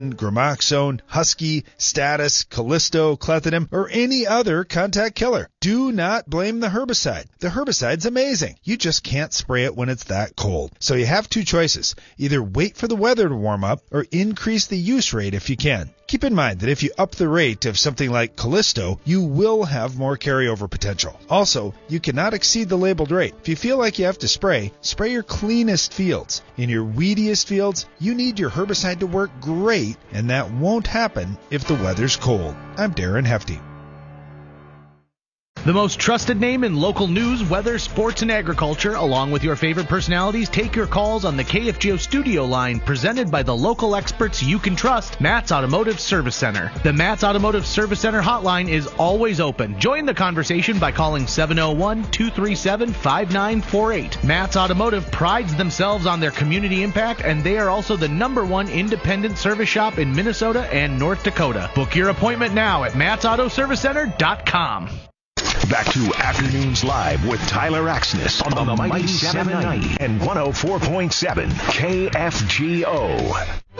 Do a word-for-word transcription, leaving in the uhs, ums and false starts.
Gramoxone, Husky, Status, Callisto, Clethodim, or any other contact killer. Do not blame the herbicide. The herbicide's amazing. You just can't spray it when it's that cold. So you have two choices. Either wait for the weather to warm up or increase the use rate if you can. Keep in mind that if you up the rate of something like Callisto, you will have more carryover potential. Also, you cannot exceed the labeled rate. If you feel like you have to spray, spray your cleanest fields. In your weediest fields, you need your herbicide to work great, and that won't happen if the weather's cold. I'm Darren Hefty. The most trusted name in local news, weather, sports, and agriculture, along with your favorite personalities, take your calls on the K F G O studio line, presented by the local experts you can trust, Matt's Automotive Service Center. The Matt's Automotive Service Center hotline is always open. Join the conversation by calling seven oh one, two three seven, five nine four eight. Matt's Automotive prides themselves on their community impact, and they are also the number one independent service shop in Minnesota and North Dakota. Book your appointment now at matts auto service center dot com. Back to Afternoons Live with Tyler Axness on the Mighty seven ninety and one oh four point seven K F G O.